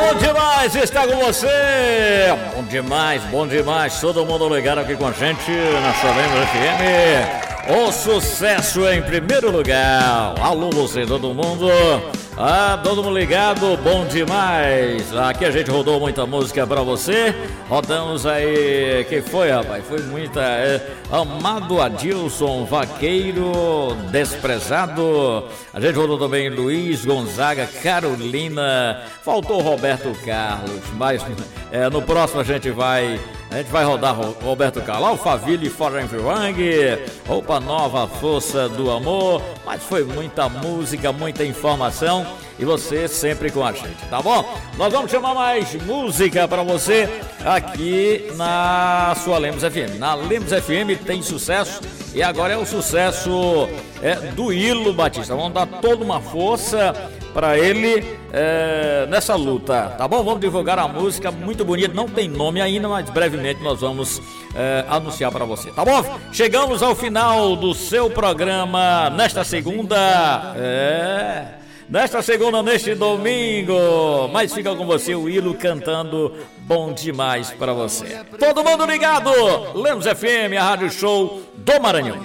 Bom demais estar com você. Bom demais. Todo mundo ligado aqui com a gente na sua Lemos FM. O sucesso em primeiro lugar. Alô, você, todo mundo. Todo mundo ligado, bom demais. Aqui a gente rodou muita música pra você. Rodamos aí, que foi, rapaz? Foi muita. Amado Adilson, Vaqueiro, Desprezado. A gente rodou também Luiz Gonzaga, Carolina. Faltou Roberto Carlos, mas no próximo a gente vai rodar Roberto Carlos, Alphaville, Foreign Wang, Roupa Nova, Força do Amor. Mas foi muita música, muita informação e você sempre com a gente, tá bom? Nós vamos chamar mais música pra você aqui na sua Lemos FM. Na Lemos FM tem sucesso e agora é o sucesso do Ilo Batista. Vamos dar toda uma força pra ele nessa luta, tá bom? Vamos divulgar a música, muito bonita, não tem nome ainda, mas brevemente nós vamos anunciar pra você, tá bom? Chegamos ao final do seu programa nesta segunda, neste domingo, mas fica com você o Ilo cantando bom demais pra você. Todo mundo ligado, Lemos FM, a Rádio Show do Maranhão.